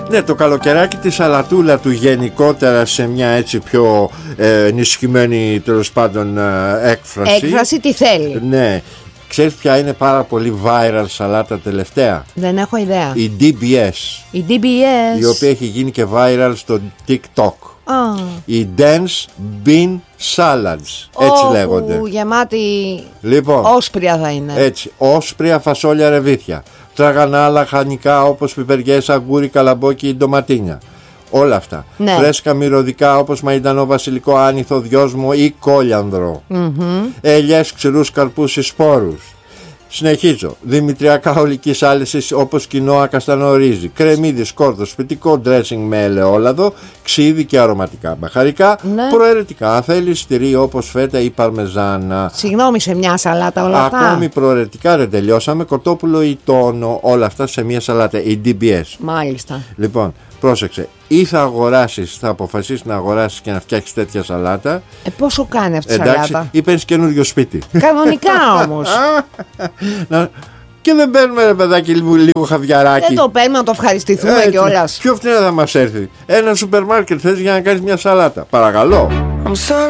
Ναι, το καλοκαιράκι τη σαλατούλα του γενικότερα σε μια έτσι πιο ενισχυμένη τέλος πάντων έκφραση. Έκφραση τι θέλει. Ναι. Ξέρεις ποια είναι πάρα πολύ viral σαλάτα τελευταία? Δεν έχω ιδέα. Η DBS. Η DBS. Η οποία έχει γίνει και viral στο TikTok. Η Dense Bean Salads. Έτσι λέγονται. Γεμάτη. Λοιπόν, όσπρια θα είναι. Έτσι, όσπρια, φασόλια, ρεβίθια. Τραγανά, λαχανικά όπως πιπεριές, αγκούρι, καλαμπόκι, ντοματίνια. Όλα αυτά. Ναι. Φρέσκα μυρωδικά όπως μαϊντανό, βασιλικό, άνηθο, δυόσμο ή κόλιανδρο. Ελιές, ξηρούς, καρπούς ή σπόρους. Συνεχίζω. Δημητριακά ολικής άλυσης όπως κοινόα, καστανό, ρύζι, κρεμμύδι, σκόρδο, σπιτικό ντρέσινγκ με ελαιόλαδο, ξύδι και αρωματικά μπαχαρικά. Ναι. Προαιρετικά, αν θέλεις τυρί όπως φέτα ή παρμεζάνα. Συγγνώμη, σε μια σαλάτα όλα αυτά. Ακόμη προαιρετικά δεν τελειώσαμε. Κοτόπουλο ή τόνο, όλα αυτά σε μια σαλάτα. Η DBS. Μάλιστα. Λοιπόν, πρόσεξε. Ή θα αγοράσεις, θα αποφασίσεις να αγοράσεις και να φτιάξεις τέτοια σαλάτα. Πόσο κάνει αυτή η Εντάξει, σαλάτα? ή παίρνεις καινούριο σπίτι. Κανονικά όμως. Και δεν παίρνουμε, ρε παιδάκι, λίγο χαβιαράκι. Δεν το παίρνουμε να το ευχαριστηθούμε κιόλας. Πιο φθηνά θα μας έρθει. Ένα σούπερ μάρκετ θες για να κάνεις μια σαλάτα? Παρακαλώ.